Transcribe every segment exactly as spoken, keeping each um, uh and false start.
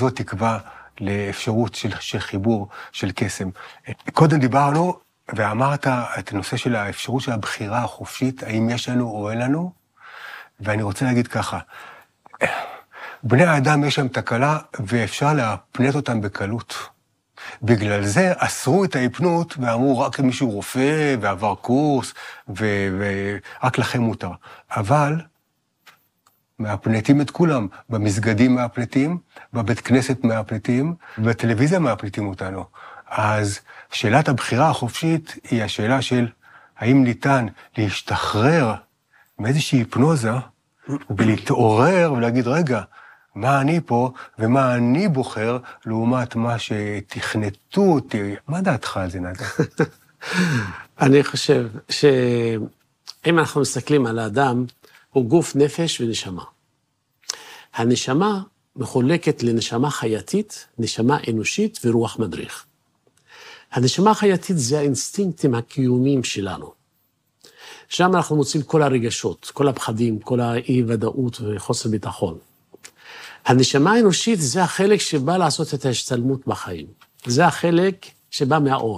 הזאת תקווה לאפשרות של, של חיבור, של קסם. קודם דיברנו, ואמרת את הנושא של האפשרות של הבחירה החופשית, האם יש לנו או אין לנו, ואני רוצה להגיד ככה, בני האדם יש להם תקלה, ואפשר להפנט אותם בקלות. בגלל זה אסרו את ההיפנות, ואמרו רק מישהו רופא, ועבר קורס, ורק לכם מותר. אבל מהפנטים את כולם, במסגדים מהפנטים, בבית כנסת מהפנטים, בטלוויזיה מהפנטים אותנו. אז שאלת הבחירה החופשית היא השאלה של האם ניתן להשתחרר מאיזושהי היפנוזה, ולהתעורר ולהגיד, רגע, מה אני פה ומה אני בוחר, לעומת מה שתכנתו אותי. מה דעתך על זה, נדב? אני חושב שאם אנחנו מסתכלים על האדם, הוא גוף, נפש ונשמה. הנשמה מחולקת לנשמה חייתית, נשמה אנושית ורוח מדריך. הנשמה החייתית זה האינסטינקטים הקיומיים שלנו. שם אנחנו מוצאים כל הרגשות, כל הפחדים, כל האי-ודאות וחוסר ביטחון. הנשמה האנושית זה החלק שבא לעשות את ההשתלמות בחיים. זה החלק שבא מהאור.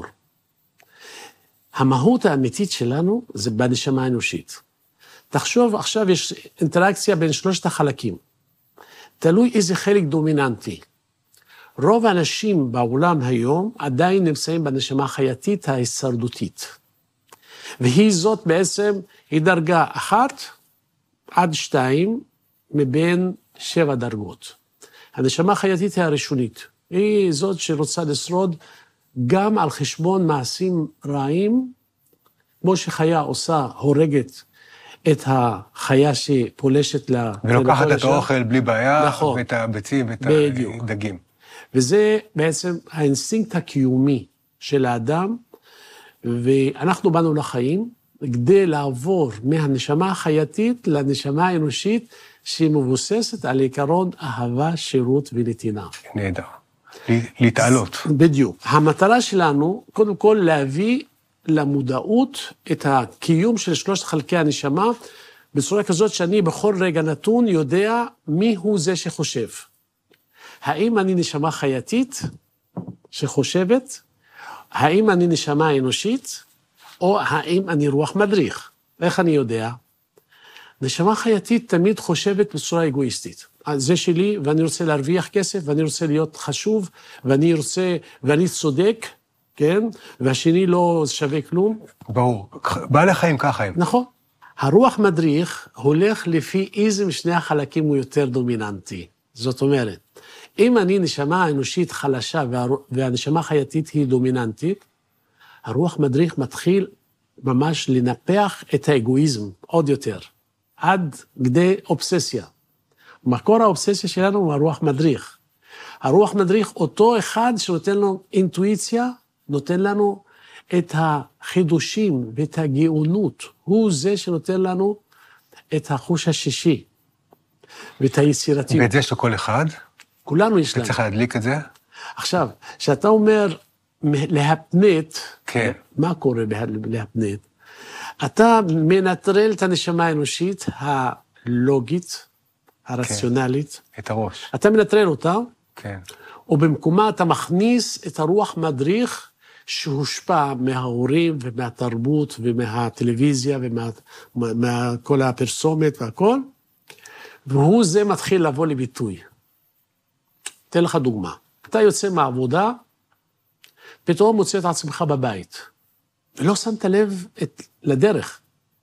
המהות האמיתית שלנו זה בנשמה האנושית. תחשוב, עכשיו יש אינטראקציה בין שלושת החלקים. תלוי איזה חלק דומיננטי. רוב האנשים בעולם היום עדיין נמצאים בנשמה החייתית ההישרדותית. והיא זאת בעצם, היא דרגה אחת עד שתיים מבין שבע דרגות. הנשמה החייתית היא הראשונית. היא זאת שרוצה לשרוד גם על חשבון מעשים רעים, כמו שחיה עושה, הורגת את החיה שפולשת לה... ולוקחת את האוכל בלי בעיה, נכון. ואת הביצים ואת בדיוק. הדגים. וזה בעצם האינסטינקט הקיומי של האדם, ואנחנו באנו לחיים כדי לעבור מהנשמה החייתית לנשמה האנושית, שהיא מבוססת על עיקרון אהבה, שירות ונתינה. נהדר. להתעלות. בדיוק. המטרה שלנו, קודם כל, להביא למודעות את הקיום של שלושת חלקי הנשמה, בצורה כזאת שאני בכל רגע נתון יודע מי הוא זה שחושב. האם אני נשמה חייתית שחושבת? האם אני נשמה אנושית? או האם אני רוח מדריך? איך אני יודע? נשמה חייתית תמיד חושבת בצורה אגואיסטית. זה שלי, ואני רוצה להרוויח כסף, ואני רוצה להיות חשוב, ואני רוצה, ואני צודק, כן? והשני לא שווה כלום. ברור. בא לחיים ככה הם. נכון. הרוח מדריך הולך לפי איזה משני החלקים הוא יותר דומיננטי. זאת אומרת, אם אני נשמה אנושית חלשה, והנשמה חייתית היא דומיננטית, הרוח מדריך מתחיל ממש לנפח את האגואיזם עוד יותר. עד כדי אובססיה. מקור האובססיה שלנו הוא הרוח מדריך. הרוח מדריך, אותו אחד שנותן לנו אינטואיציה, נותן לנו את החידושים ואת הגאונות. הוא זה שנותן לנו את החוש השישי ואת היצירתיות. ואת זה יש לו כל אחד? כולנו יש לנו. צריך להדליק את זה? עכשיו, כשאתה אומר להפנט, כן. מה קורה להפנט? אתה מנטרל את הנשמה האנושית הלוגית, הרציונלית. כן, את הראש. אתה מנטרל אותה, כן. ובמקומה אתה מכניס את הרוח מדריך שהושפע מההורים ומהתרבות ומהטלוויזיה ומכל הפרסומת והכל, והוא זה מתחיל לבוא לביטוי. אתן לך דוגמה. אתה יוצא מהעבודה, פתאום מוצא את עצמך בבית. ולא שמת לב את, לדרך.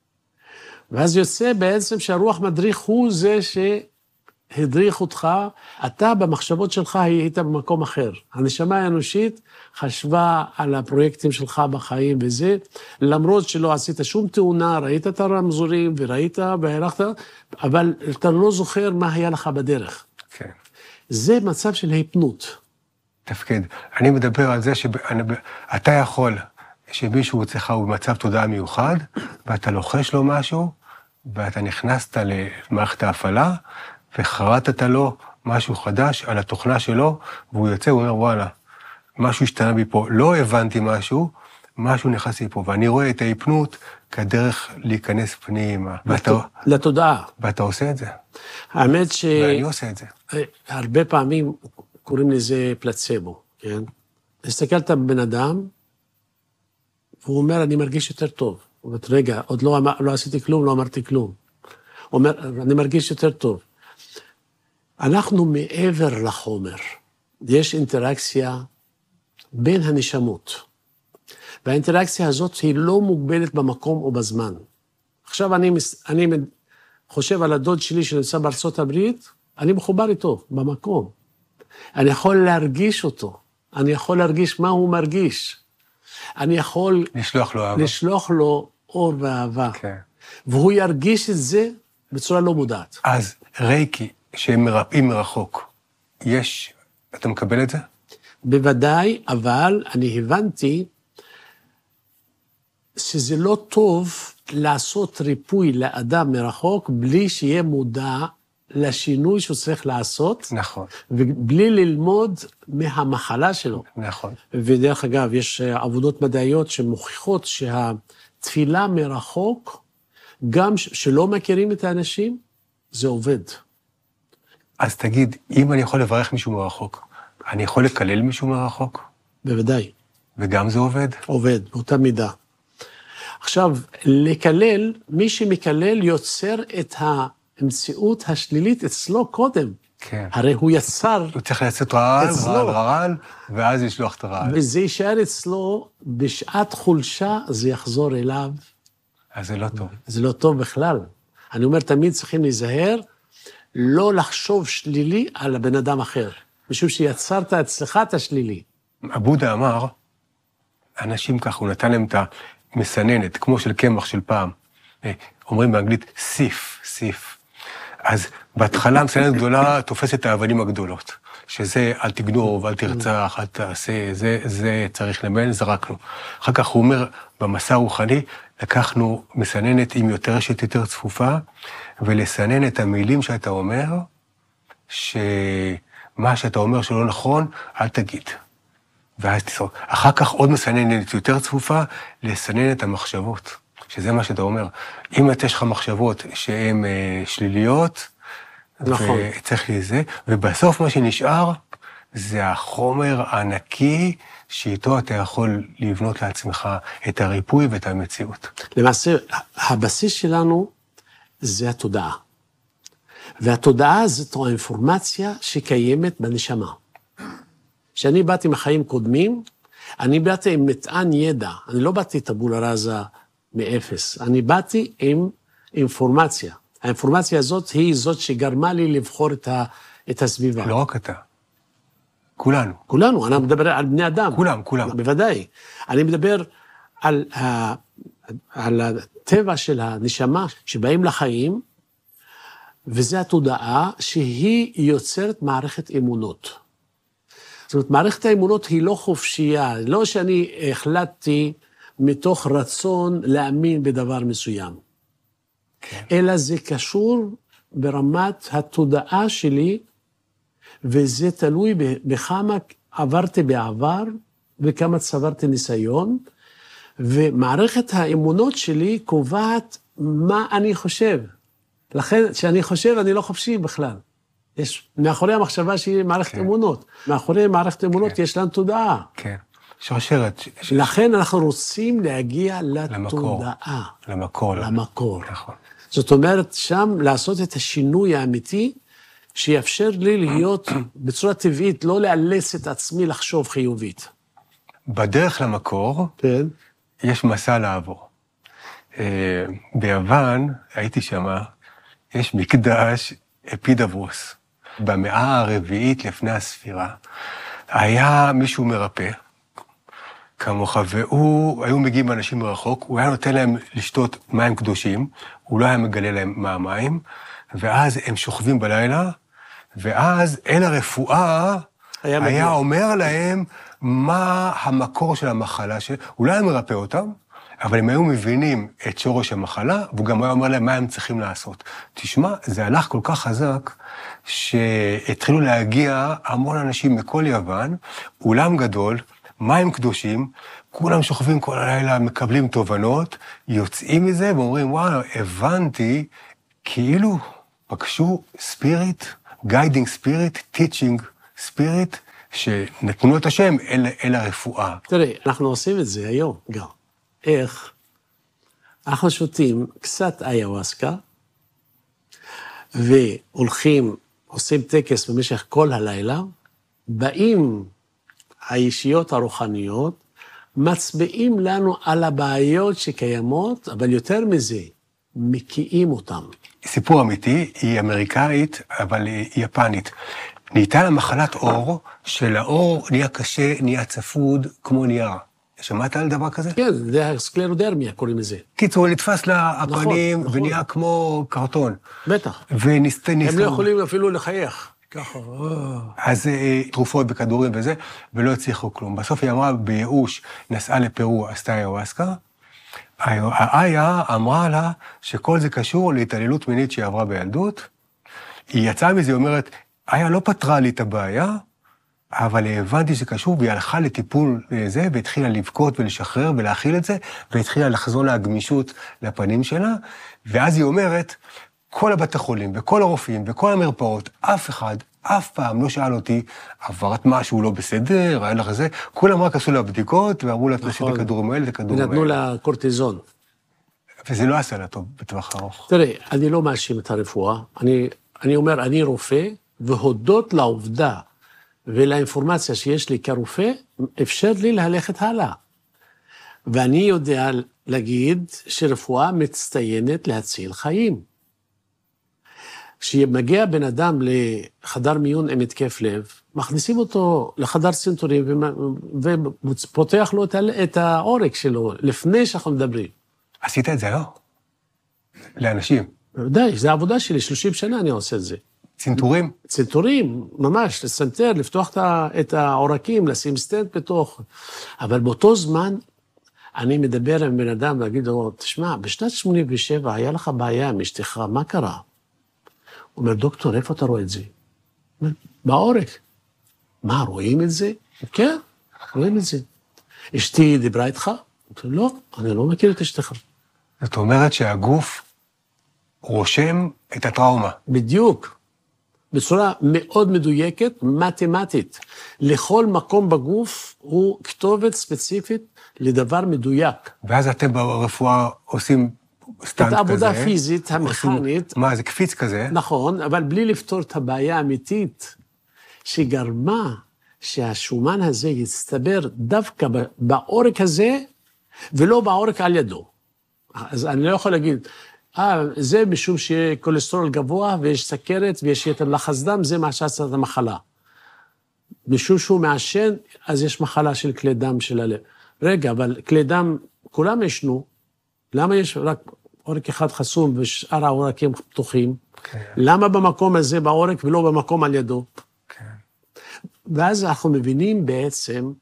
ואז יוצא בעצם שהרוח מדריך הוא זה שהדריך אותך, אתה במחשבות שלך היית במקום אחר. הנשמה האנושית חשבה על הפרויקטים שלך בחיים וזה, למרות שלא עשית שום תאונה, ראית את הרמזורים וראית והלכת, אבל אתה לא זוכר מה היה לך בדרך. כן. זה מצב של היפנות. תפקד. אני מדבר על זה שאתה יכול... שמישהו אצלך הוא במצב תודעה מיוחד, ואתה לוחש לו משהו, ואתה נכנסת למערכת ההפעלה, וחרטת לו משהו חדש על התוכנה שלו, והוא יוצא, הוא אומר, וואלה, משהו השתנה בי פה, לא הבנתי משהו, משהו נכנס לי פה, ואני רואה את ההיפנות כדרך להיכנס פנימה. לתודעה. ואתה עושה את זה. האמת ש... ואני עושה את זה. הרבה פעמים קוראים לזה פלצבו, כן? הסתכלת בבן אדם, והוא אומר, אני מרגיש יותר טוב. הוא אומר, רגע, עוד לא, אמר, לא עשיתי כלום, לא אמרתי כלום. הוא אומר, אני מרגיש יותר טוב. אנחנו מעבר לחומר. יש אינטראקציה בין הנשמות. והאינטראקציה הזאת היא לא מוגבלת במקום או בזמן. עכשיו אני, אני חושב על הדוד שלי שנמצא בארצות הברית, אני מחובר איתו במקום. אני יכול להרגיש אותו. אני יכול להרגיש מה הוא מרגיש. אני יכול לשלוח לו אהבה. לשלוח לו אור ואהבה. כן. והוא ירגיש את זה בצורה לא מודעת. אז רייקי, שהם מרפאים מרחוק, יש, אתה מקבל את זה? בוודאי, אבל אני הבנתי שזה לא טוב לעשות ריפוי לאדם מרחוק בלי שיהיה מודע לשינוי שהוא צריך לעשות. נכון. ובלי ללמוד מהמחלה שלו. נכון. ודרך אגב, יש עבודות מדעיות שמוכיחות שהתפילה מרחוק, גם שלא מכירים את האנשים, זה עובד. אז תגיד, אם אני יכול לברך מישהו מרחוק, אני יכול לקלל מישהו מרחוק? בוודאי. וגם זה עובד? עובד, באותה מידה. עכשיו, לקלל, מי שמקלל יוצר את המציאות השלילית אצלו קודם. כן. הרי הוא יצר... הוא צריך לצאת רעל, אצלו. רעל, רעל, ואז לשלוח את הרעל. וזה יישאר אצלו, בשעת חולשה זה יחזור אליו. אז זה לא טוב. זה לא טוב בכלל. אני אומר, תמיד צריכים להיזהר, לא לחשוב שלילי על הבן אדם אחר, משום שיצרת אצלך את השלילי. הבודה אמר, אנשים ככה, הוא נתן להם את המסננת, כמו של קמח של פעם. אומרים באנגלית, סיף, סיף. אז בהתחלה המסננת גדולה תופסת את האבנים הגדולות, שזה אל תגנוב, אל תרצח, אל תעשה, זה, זה צריך למען, זרקנו. אחר כך הוא אומר, במסע רוחני, לקחנו מסננת עם יותר רשת יותר צפופה, ולסנן את המילים שאתה אומר, שמה שאתה אומר שלא נכון, אל תגיד. ואז תסרוק. אחר כך עוד מסננת יותר צפופה, לסנן את המחשבות, שזה מה שאתה אומר. אם יש לך מחשבות שהן אה, שליליות, נכון. וצריך לזה, ובסוף מה שנשאר, זה החומר הענקי, שאיתו אתה יכול לבנות לעצמך את הריפוי ואת המציאות. למעשה, הבסיס שלנו זה התודעה. והתודעה זאת האינפורמציה שקיימת בנשמה. כשאני באתי מחיים קודמים, אני באתי עם מטען ידע. אני לא באתי טבולה רזה מאפס. אני באתי עם אינפורמציה. האינפורמציה הזאת היא זאת שגרמה לי לבחור את, ה, את הסביבה. לא רק אתה. כולנו. כולנו, אני מדבר על בני אדם. כולם, כולם. בוודאי. אני מדבר על, ה, על הטבע של הנשמה שבאים לחיים, וזה התודעה שהיא יוצרת מערכת אמונות. זאת אומרת, מערכת האמונות היא לא חופשייה, לא שאני החלטתי מתוך רצון להאמין בדבר מסוים, כן. אלא זה קשור ברמת התודעה שלי, וזה תלוי בכמה עברתי בעבר, וכמה צברתי ניסיון, ומערכת האמונות שלי קובעת מה אני חושב. לכן, כשאני חושב, אני לא חופשי בכלל. יש מאחורי המחשבה שהיא מערכת כן. אמונות. מאחורי מערכת אמונות כן. יש לנו תודעה. כן. שרשרת. ש... לכן אנחנו רוצים להגיע למקור. לתודעה. למקור. למקור. נכון. זאת אומרת, שם לעשות את השינוי האמיתי, שיאפשר לי להיות בצורה טבעית, לא לאלץ את עצמי לחשוב חיובית. בדרך למקור, כן. יש מסע לעבור. ביוון, הייתי שמה, יש מקדש אפידברוס. במאה הרביעית לפני הספירה, היה מישהו מרפא, כמוך, והוא, היו מגיעים אנשים מרחוק, הוא היה נותן להם לשתות מים קדושים, הוא לא היה מגלה להם מהמים, ואז הם שוכבים בלילה, ואז אל הרפואה היה, היה אומר להם מה המקור של המחלה, ש... הוא לא היה מרפא אותם, אבל הם היו מבינים את שורש המחלה, והוא גם היה אומר להם מה הם צריכים לעשות. תשמע, זה הלך כל כך חזק, שהתחילו להגיע המון אנשים מכל יוון, אולם גדול, מים קדושים, כולם שוכבים כל הלילה, מקבלים תובנות, יוצאים מזה ואומרים, וואו, הבנתי, כאילו פגשו ספיריט, גיידינג ספיריט, טיצ'ינג ספיריט, שנתנו לו את השם אל, אל הרפואה. תראה, אנחנו עושים את זה היום גם. איך? אנחנו שותים קצת איוואסקה, והולכים, עושים טקס במשך כל הלילה, באים האישיות הרוחניות, מצביעים לנו על הבעיות שקיימות, אבל יותר מזה, מקיאים אותם. סיפור אמיתי, היא אמריקאית, אבל היא יפנית. נהייתה לה מחלת אור, שלאור נהיה קשה, נהיה צפוד, כמו נייר. שמעת על דבר כזה? כן, זה הסקלרודרמיה, קוראים לזה. קיצור, נתפס לה הפנים, נכון, ונהיה נכון. כמו קרטון. בטח. וניסתה, ניסתה. הם לא יכולים אפילו לחייך. ככה. אז תרופות בכדורים וזה, ולא הצליחו כלום. בסוף היא אמרה, בייאוש, נסעה לפרו, עשתה איוואסקה. האיה אמרה לה שכל זה קשור להתעללות מינית שהיא עברה בילדות. היא יצאה מזה, היא אומרת, איה לא פתרה לי את הבעיה, אבל הבנתי שזה קשור, והיא הלכה לטיפול לזה, והתחילה לבכות ולשחרר ולהכיל את זה, והתחילה לחזור להגמישות לפנים שלה, ואז היא אומרת, כל הבתי חולים וכל הרופאים וכל המרפאות, אף אחד, אף פעם לא שאל אותי, עברת משהו לא בסדר, היה לך זה, כולם רק עשו לה בדיקות, ואמרו לה, תרשי את הכדורים האלה, את הכדורים האלה. ונתנו לה קורטיזון. וזה לא עשה לה טוב בטווח ארוך. תראה, אני לא מאשים את הרפואה, אני, אני אומר, אני רופא, והודות לעובדה ולאינפורמציה שיש לי כרופא, אפשר לי ללכת הלאה. ואני יודע להגיד שרפואה מצטיינת להציל חיים. כשמגיע בן אדם לחדר מיון עם התקף לב, מכניסים אותו לחדר צנתורים ופותח לו את העורק שלו, לפני שאנחנו מדברים. עשית את זה, לא? לאנשים. די, זה העבודה שלי, שלושים שנה אני עושה את זה. צנתורים? צנתורים, ממש, לצנתר, לפתוח את העורקים, לשים סטנט בתוך. אבל באותו זמן, אני מדבר עם בן אדם להגיד לו, תשמע, בשנת שמונים ושבע היה לך בעיה עם אשתך, מה קרה? הוא אומר, דוקטור, איפה אתה רואה את זה? בעורק. מה, רואים את זה? כן, רואים את זה. אשתי דיברה איתך? לא, אני לא מכיר את אשתך. זאת אומרת שהגוף רושם את הטראומה. בדיוק. בצורה מאוד מדויקת, מתמטית. לכל מקום בגוף הוא כתובת ספציפית לדבר מדויק. ואז אתם ברפואה עושים סטנט כזה. את העבודה הפיזית, המכנית. מה, זה קפיץ כזה? נכון, אבל בלי לפתור את הבעיה האמיתית, שגרמה שהשומן הזה יצטבר דווקא בעורק הזה, ולא בעורק על ידו. אז אני לא יכול להגיד, אה, זה משום שיהיה כולסטרול גבוה, ויש סכרת, ויש יתר לחץ דם, זה מה שעשה את המחלה. משום שהוא מעשן, אז יש מחלה של כלי דם של הלב. רגע, אבל כלי דם, כולם ישנו, למה יש רק עורק אחד חסום, ושאר העורקים פתוחים? כן. למה במקום הזה בעורק, ולא במקום על ידו? כן. ואז אנחנו מבינים בעצם,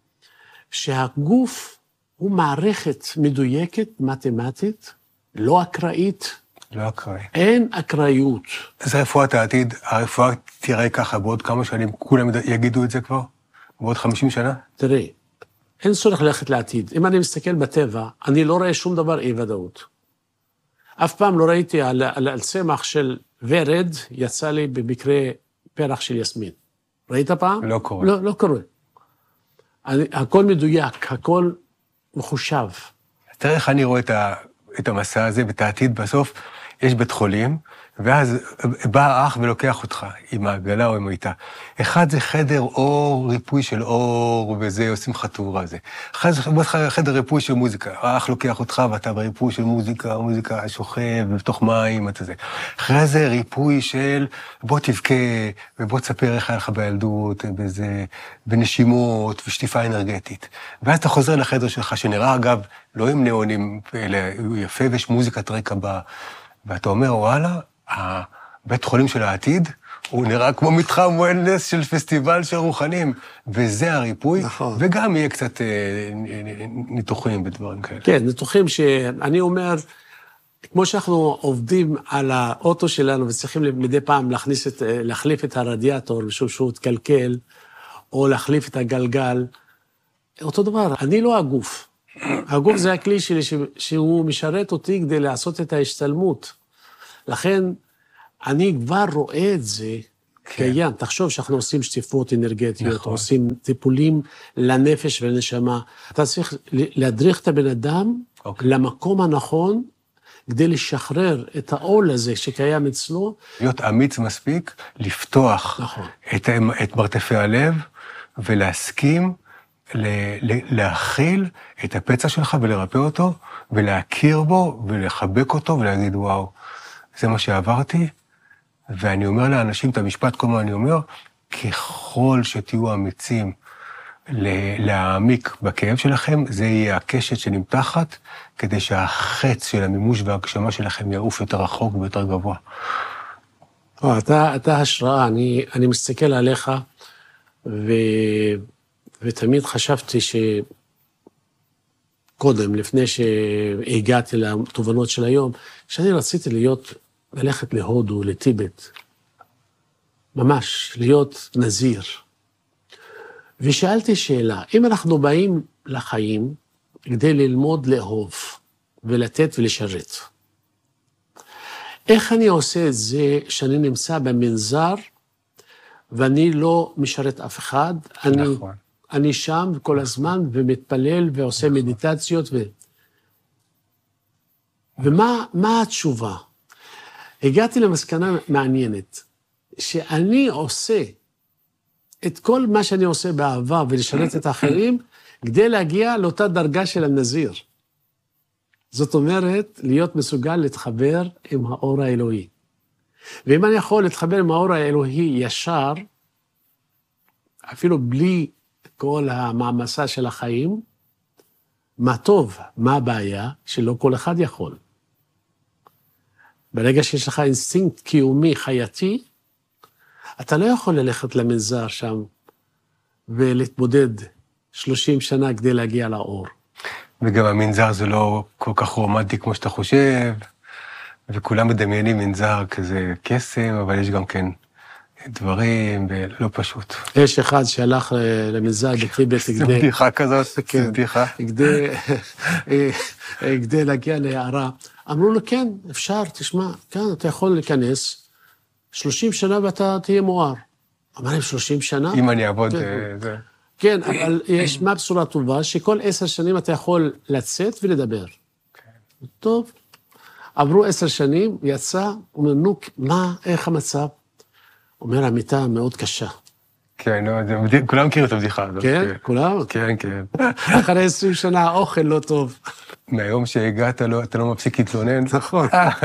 שהגוף הוא מערכת מדויקת, מתמטית, לא אקראית. לא אקראי. אין אקראיות. אז רפואת העתיד, הרפואה תראה ככה, בעוד כמה שנים, כולם יגידו את זה כבר? בעוד חמישים שנה? תראה, אין צורך ללכת לעתיד. אם אני מסתכל בטבע, אני לא רואה שום דבר אי ודאות. אף פעם לא ראיתי על, על, על צמח של ורד, יצא לי במקרה פרח של יסמין. ראית פעם? לא קורה. לא, לא קורה. אני, הכל מדויק, הכל מחושב. תראה איך אני רואה את, ה, את המסע הזה, ואת העתיד בסוף, יש בית חולים, ואז בא האח ולוקח אותך, עם העגלה או עם מיטה. אחד זה חדר אור, ריפוי של אור, וזה עושים חתורה זה. אחד זה חדר ריפוי של מוזיקה. האח לוקח אותך, ואתה בריפוי של מוזיקה, מוזיקה שוכב, בתוך מים, אתה זה. אחרי זה ריפוי של בוא תבכה, ובוא תספר איך היה לך בילדות, וזה, בנשימות, ושטיפה אנרגטית. ואז אתה חוזר לחדר שלך, שנראה אגב, לא עם נאונים, אלא הוא יפה, ויש מוזיקת רקע בה. ואתה אומר, וואלה, הבית חולים של העתיד, הוא נראה כמו מתחם וולנס של פסטיבל של רוחנים, וזה הריפוי, נכון. וגם יהיה קצת אה, ניתוחים בדברים כאלה. כן, ניתוחים שאני אומר, כמו שאנחנו עובדים על האוטו שלנו, וצריכים מדי פעם להכניס את, להחליף את הרדיאטור, משום שהוא תקלקל, או להחליף את הגלגל, אותו דבר, אני לא הגוף. הגוף זה הכלי שלי שהוא משרת אותי כדי לעשות את ההשתלמות. לכן אני כבר רואה את זה קיים. תחשוב שאנחנו עושים שטיפות אנרגטיות, נכון. עושים טיפולים לנפש ולנשמה. אתה צריך להדריך את הבן אדם אוקיי. למקום הנכון, כדי לשחרר את העול הזה שקיים אצלו. להיות אמיץ מספיק, לפתוח נכון. את, את מרתפי הלב, ולהסכים ל- ל- להכיל את הפצע שלך ולרפא אותו, ולהכיר בו ולחבק אותו ולהגיד, וואו, זה מה שעברתי. ואני אומר לאנשים את המשפט, כל מה אני אומר, ככל שתהיו אמיצים להעמיק בכאב שלכם, זה יהיה הקשת שנמתחת, כדי שהחץ של המימוש וההגשמה שלכם יעוף יותר רחוק ויותר גבוה. או, אתה, אתה השראה, אני, אני מסתכל עליך, ו, ותמיד חשבתי שקודם, לפני שהגעתי לתובנות של היום, שאני רציתי להיות, ללכת להודו, לטיבט, ממש, להיות נזיר. ושאלתי שאלה, אם אנחנו באים לחיים כדי ללמוד לאהוב ולתת ולשרת, איך אני עושה את זה שאני נמצא במנזר ואני לא משרת אף אחד? אני, נכון. אני שם כל הזמן ומתפלל ועושה נכון. מדיטציות. ו... ומה מה התשובה? הגעתי למסקנה מעניינת, שאני עושה את כל מה שאני עושה באהבה ולשרת את האחרים, כדי להגיע לאותה דרגה של הנזיר. זאת אומרת, להיות מסוגל להתחבר עם האור האלוהי. ואם אני יכול להתחבר עם האור האלוהי ישר, אפילו בלי כל המעמסה של החיים, מה טוב, מה הבעיה? שלא כל אחד יכול. ברגע שיש לך אינסטינקט קיומי חייתי, אתה לא יכול ללכת למנזר שם ולהתמודד שלושים שנה כדי להגיע לאור. וגם המנזר זה לא כל כך רומנטי כמו שאתה חושב, וכולם מדמיינים מנזר כזה קסם, אבל יש גם כן דברים לא פשוט. יש אחד שהלך למנזר בטיבט כדי... זה בדיחה כזאת, זה בדיחה. כדי להגיע להערה. אמרו לו, כן, אפשר, תשמע, כן, אתה יכול להיכנס, שלושים שנה ואתה תהיה מואר. אמר להם, שלושים שנה? אם אני אעבוד... כן, אבל יש מה בשורה טובה, שכל עשר שנים אתה יכול לצאת ולדבר. טוב. עברו עשר שנים, יצא, אומר, נו, מה, איך המצב? אומר, המיטה מאוד קשה. כן, כולם מכירים את הבדיחה הזאת. כן, כולם? כן, כן. אחרי עשרים שנה, האוכל לא טוב. מהיום שהגעת, אתה לא מפסיק להתלונן. נכון.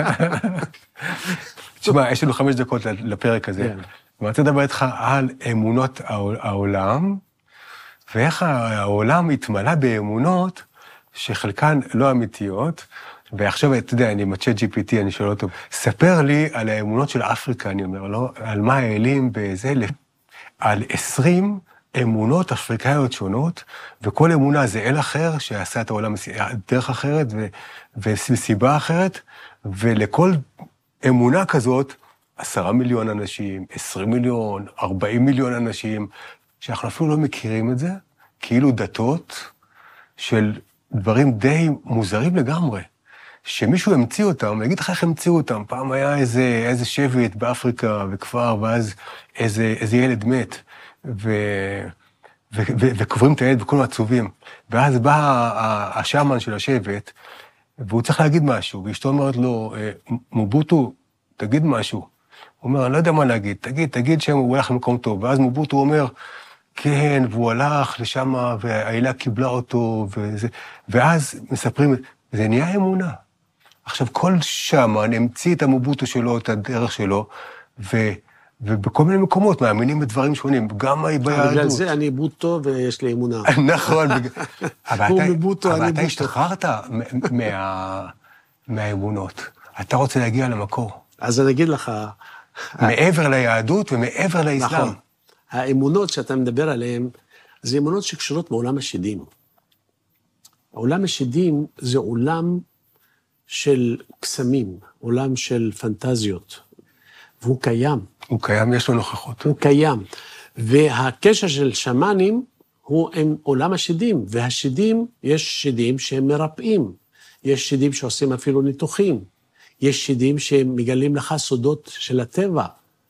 תשמע, יש לנו חמש דקות לפרק הזה. ואני רוצה לדבר איתך על אמונות העולם, ואיך העולם התמלא באמונות שחלקן לא אמיתיות, ועכשיו, אתה יודע, אני עם ה-צ'אט ג'י פי טי, אני שואל אותו, ספר לי על האמונות של אפריקה, אני אומר לו, על מה העלים בזה, על עשרים אמונות אפריקאיות שונות, וכל אמונה זה אל אחר, שעשה את העולם דרך אחרת, וסיבה אחרת, ולכל אמונה כזאת, עשרה מיליון אנשים, עשרים מיליון, ארבעים מיליון אנשים, שאנחנו אפילו לא מכירים את זה, כאילו דתות של דברים די מוזרים לגמרי. שמישהו המציא אותם, אני אגיד לך איך המציאו אותם, פעם היה איזה, איזה שבט באפריקה וכפר, ואז איזה, איזה ילד מת, ו, ו, ו, וקוברים את הילד וכולם עצובים. ואז בא השאמן של השבט, והוא צריך להגיד משהו, ואשתו אומרת לו, מובוטו, תגיד משהו. הוא אומר, אני לא יודע מה להגיד, תגיד, תגיד שהוא הלך למקום טוב. ואז מובוטו אומר, כן, והוא הלך לשם, והאלה קיבלה אותו, וזה, ואז מספרים, זה נהיה אמונה. עכשיו, כל שמן המציא את המובוטו שלו, את הדרך שלו, ו, ובכל מיני מקומות מאמינים בדברים שונים, גם ביהדות. בגלל זה אני בוטו ויש לי אמונה. נכון. הוא מבוטו, אני אבל בוטו. אתה השתחררת מהאמונות. אתה רוצה להגיע למקור. אז אני אגיד לך... מעבר ליהדות ומעבר לאסלאם. נכון. האמונות שאתה מדבר עליהן, זה אמונות שקשורות בעולם השדים. העולם השדים זה עולם של קסמים, עולם של פנטזיות, והוא קיים. הוא קיים, יש לו נוכחות. הוא קיים. והקשר של שמנים הוא עם עולם השדים, והשדים, יש שדים שהם מרפאים, יש שדים שעושים אפילו ניתוחים, יש שדים שמגלים לך סודות של הטבע,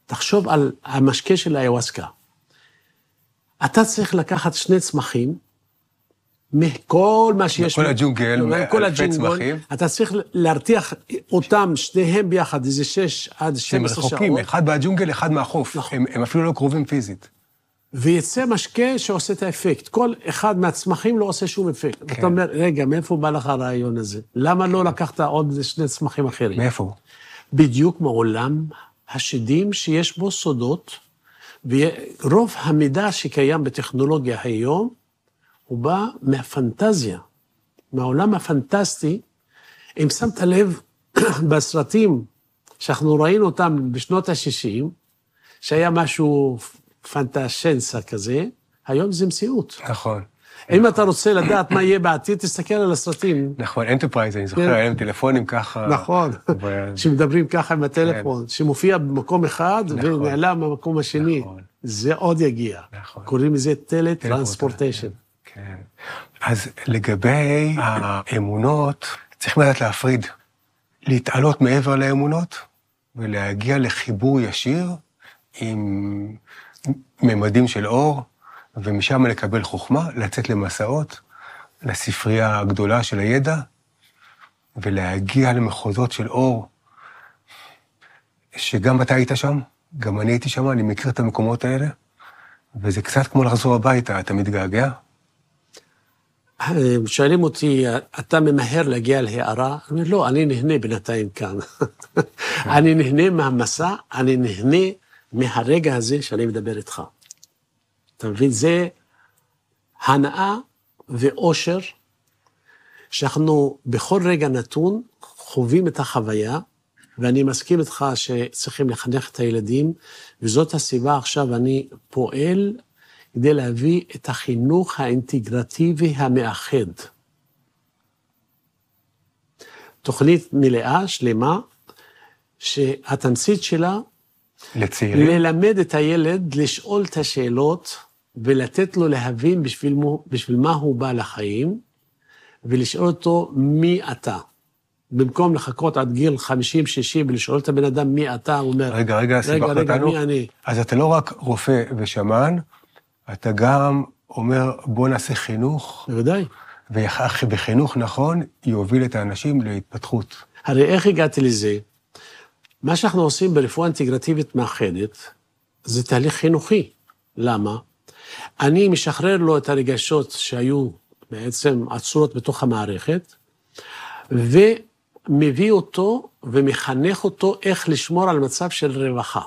תחשוב על המשקה של האיווסקה. אתה צריך לקחת שני צמחים, מכל מה שיש... כל הג'ונגל, אלפי צמחים. אתה צריך להרתיח אותם, שניהם ביחד, איזה שש עד שתים עשרה שעות. הם רחוקים, אחד מהג'ונגל, אחד מהחוף. נכון. הם, הם אפילו לא קרובים פיזית. ויצא משקה שעושה את האפקט. כל אחד מהצמחים לא עושה שום אפקט. כן. אתה אומר, רגע, מאיפה בא לך הרעיון הזה? למה לא לקחת עוד שני צמחים אחרים? מאיפה? בדיוק מעולם השדים שיש בו סודות, ורוב המידע שקיים בטכנולוגיה היום, הוא בא מהפנטזיה, מהעולם הפנטסטי. אם שמת לב בסרטים שאנחנו ראינו אותם בשנות ה-שישים, שהיה משהו פנטשנסה כזה, היום זה מציאות. נכון. אם אתה רוצה לדעת מה יהיה בעתיד, תסתכל על הסרטים. נכון, אנטרפרייז, אני זוכר, היה להם טלפונים ככה. נכון, שמדברים ככה עם הטלפון, שמופיע במקום אחד ונעלם במקום השני. זה עוד יגיע. קוראים לזה טלטרנספורטיישן. כן. אז לגבי האמונות, צריכים לדעת להפריד, להתעלות מעבר לאמונות, ולהגיע לחיבור ישיר עם ממדים של אור, ומשם לקבל חוכמה, לצאת למסעות, לספרייה הגדולה של הידע, ולהגיע למחוזות של אור, שגם אתה היית שם, גם אני הייתי שם, אני מכיר את המקומות האלה, וזה קצת כמו לחזור הביתה, אתה מתגעגע? שואלים אותי, אתה ממהר להגיע להערה? אני אומר, לא, אני נהנה בינתיים כאן. אני נהנה מהמסע, אני נהנה מהרגע הזה שאני מדבר איתך. אתה מבין? זה הנאה ואושר, שאנחנו בכל רגע נתון חווים את החוויה, ואני מסכים איתך שצריכים לחנך את הילדים, וזאת הסיבה עכשיו אני פועל כדי להביא את החינוך האינטגרטיבי המאחד. תוכנית מלאה, שלמה, שהתמצית שלה, לצעירים. ללמד את הילד לשאול את השאלות, ולתת לו להבין בשביל, מו, בשביל מה הוא בא לחיים, ולשאול אותו מי אתה. במקום לחכות עד גיל חמישים שישים, ולשאול את הבן אדם מי אתה, הוא אומר, רגע, רגע, סיבכת אותנו. רגע, מי אני? אז אתה לא רק רופא ושמן, אתה גם אומר, בוא נעשה חינוך. בוודאי. ובחינוך נכון, יוביל את האנשים להתפתחות. הרי איך הגעתי לזה? מה שאנחנו עושים ברפואה אינטגרטיבית מאחדת, זה תהליך חינוכי. למה? אני משחרר לו את הרגשות שהיו בעצם עצורות בתוך המערכת, ומביא אותו ומחנך אותו איך לשמור על מצב של רווחה.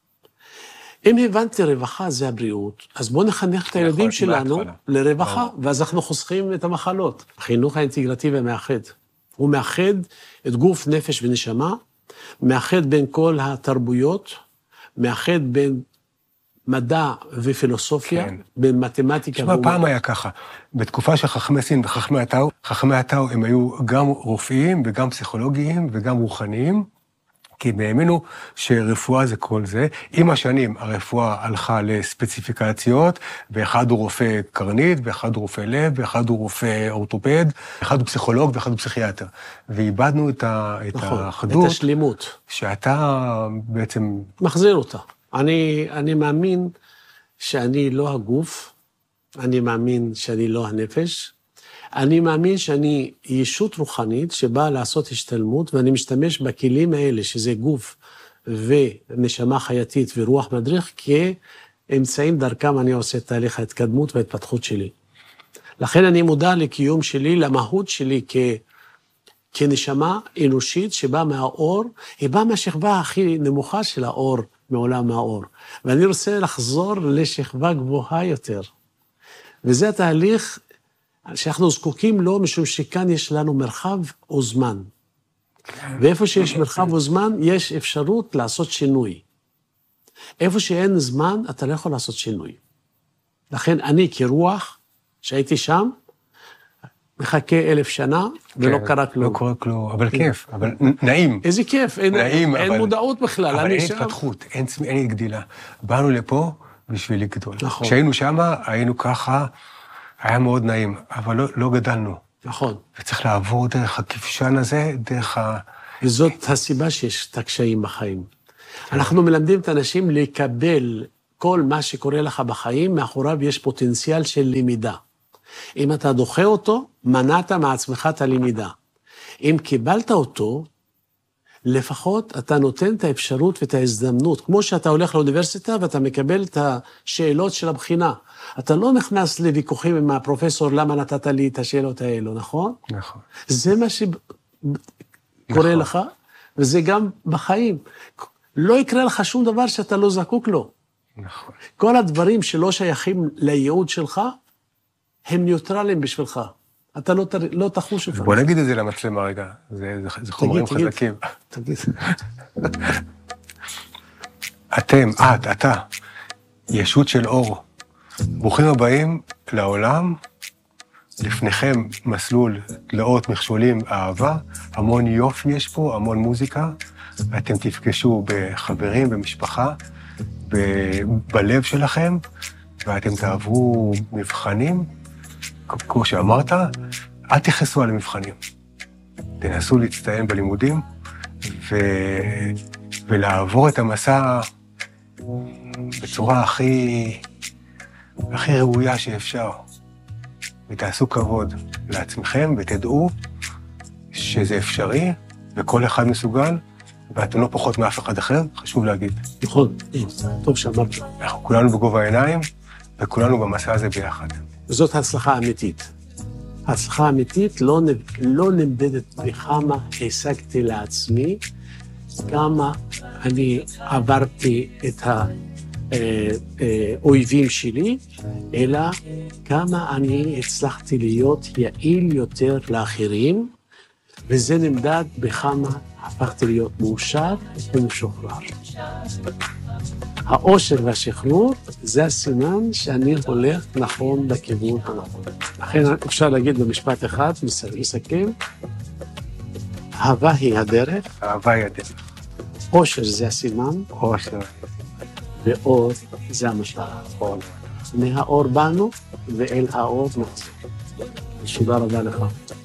אם הבנתי רווחה זה הבריאות, אז בואו נחנך את הילדים שלנו לרווחה, ואז אנחנו חוסכים את המחלות. החינוך האינטגרטיבי מאחד. הוא מאחד את גוף, נפש ונשמה, מאחד בין כל התרבויות, מאחד בין מדע ופילוסופיה, כן. בין מתמטיקה... שמה, פעם היה ככה, בתקופה של חכמי סין וחכמי הטאו, חכמי הטאו הם היו גם רופאים וגם פסיכולוגיים וגם רוחניים, כי הם האמינו שרפואה זה כל זה. עם השנים הרפואה הלכה לספציפיקציות, ואחד הוא רופא קרנית, ואחד הוא רופא לב, ואחד הוא רופא אורתופד, אחד הוא פסיכולוג ואחד הוא פסיכיאטר. ואיבדנו את, ה, את נכון, האחדות. את השלימות. שאתה בעצם... מחזיר אותה. אני, אני מאמין שאני לא הגוף, אני מאמין שאני לא הנפש, אני מאמין שאני ישות רוחנית שבאה לעשות השתלמות, ואני משתמש בכלים האלה, שזה גוף ונשמה חייתית ורוח מדריך, כאמצעים דרכם אני עושה את תהליך ההתקדמות וההתפתחות שלי. לכן אני מודע לקיום שלי, למהות שלי כ... כנשמה אנושית שבאה מהאור, היא באה מהשכבה הכי נמוכה של האור, מעולם האור. ואני רוצה לחזור לשכבה גבוהה יותר. וזה התהליך שאנחנו זקוקים לו, משום שכאן יש לנו מרחב או זמן. ואיפה שיש מרחב או זמן, יש אפשרות לעשות שינוי. איפה שאין זמן, אתה לא יכול לעשות שינוי. לכן אני כרוח, שהייתי שם, מחכה אלף שנה, ולא קרה כלום. לא קורה כלום, אבל כיף, אבל נעים. איזה כיף, אין מודעות בכלל. אבל אין התפתחות, אין גדילה. באנו לפה בשביל לגדול. נכון. כשהיינו שם, היינו ככה, היה מאוד נעים, אבל לא גדלנו. נכון. וצריך לעבור דרך הכבשן הזה, דרך ה... וזאת הסיבה שיש את הקשיים בחיים. אנחנו מלמדים את האנשים לקבל כל מה שקורה לך בחיים, מאחוריו יש פוטנציאל של למידה. אם אתה דוחה אותו, מנעת מעצמך את הלמידה. אם קיבלת אותו, לפחות אתה נותן את האפשרות ואת ההזדמנות, כמו שאתה הולך לאוניברסיטה ואתה מקבל את השאלות של הבחינה. אתה לא נכנס לוויכוחים עם הפרופסור, למה נתת לי את השאלות האלו, נכון? נכון. זה מה שקורה נכון. לך, וזה גם בחיים. לא יקרה לך שום דבר שאתה לא זקוק לו. נכון. כל הדברים שלא שייכים לייעוד שלך, הם ניוטרליים בשבילך. אתה לא, לא תחוש אותם. בוא נגיד את זה למצלמה רגע, זה, זה, זה חומרים תגיד, חזקים. תגיד. אתם, את, אתה, ישות של אור. ברוכים הבאים לעולם, לפניכם מסלול, תלאות, מכשולים, אהבה, המון יופי יש פה, המון מוזיקה, ואתם תפגשו בחברים, במשפחה, ב- בלב שלכם, ואתם תעברו מבחנים, כמו שאמרת, אל תכנסו על המבחנים. תנסו להצטיין בלימודים, ו... ולעבור את המסע בצורה הכי, הכי ראויה שאפשר. ותעשו כבוד לעצמכם, ותדעו שזה אפשרי, וכל אחד מסוגל, ואתם לא פחות מאף אחד אחר, חשוב להגיד. נכון, טוב שאמרת. אנחנו כולנו בגובה העיניים, וכולנו במסע הזה ביחד. זאת הצלחה אמיתית. הצלחה אמיתית לא, לא נמדדת בכמה השגתי לעצמי, כמה אני עברתי את האויבים שלי, אלא כמה אני הצלחתי להיות יעיל יותר לאחרים, וזה נמדד בכמה הפכתי להיות מאושר ומשוחרר. האושר והשחרור זה הסימן שאני הולך נכון לכיוון הנכון. לכן אפשר להגיד במשפט אחד, מסכם, אהבה היא הדרך, אהבה היא הדרך. אושר זה הסימן, אושר. ואור זה המטרה. אור. מהאור באנו ואל האור נחזור. תודה רבה לך.